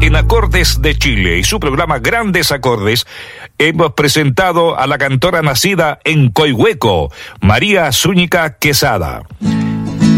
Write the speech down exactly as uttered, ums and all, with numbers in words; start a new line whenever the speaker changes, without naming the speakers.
en Acordes de Chile y su programa Grandes Acordes, hemos presentado a la cantora nacida en Coihueco, María Zúñiga Quesada.